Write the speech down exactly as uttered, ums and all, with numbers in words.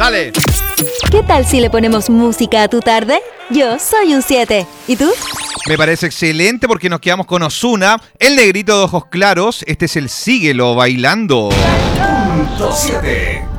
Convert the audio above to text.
Dale. ¿Qué tal si le ponemos música a tu tarde? Yo soy un siete. ¿Y tú? Me parece excelente porque nos quedamos con Ozuna, el negrito de ojos claros. Este es el Síguelo Bailando. Punto siete.